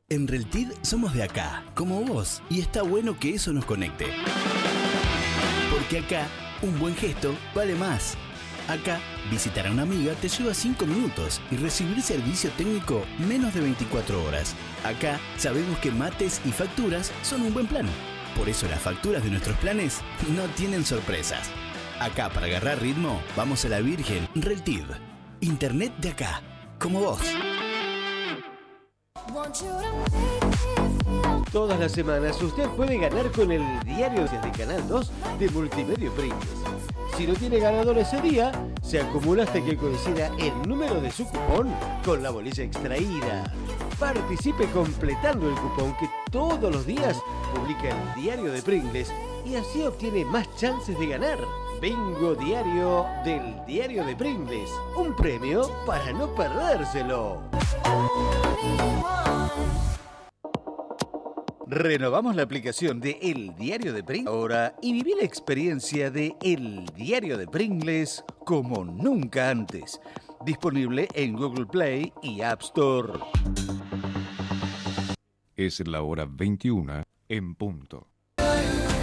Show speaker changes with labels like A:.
A: En Reltid somos de acá, como vos, y está bueno que eso nos conecte. Porque acá, un buen gesto vale más. Acá, visitar a una amiga te lleva 5 minutos y recibir servicio técnico menos de 24 horas. Acá, sabemos que mates y facturas son un buen plan. Por eso las facturas de nuestros planes no tienen sorpresas. Acá, para agarrar ritmo, vamos a la Virgen. Reltid. Internet de acá, como vos.
B: Todas las semanas usted puede ganar con el diario de Canal 2 de Multimedio Pringles. Si no tiene ganador ese día, se acumula hasta que coincida el número de su cupón con la bolilla extraída. Participe completando el cupón que todos los días publica el diario de Pringles y así obtiene más chances de ganar. Bingo diario del diario de Pringles. Un premio para no perdérselo.
C: Renovamos la aplicación de El Diario de Pringles ahora y viví la experiencia de El Diario de Pringles como nunca antes. Disponible en Google Play y App Store.
D: Es la hora 21 en punto.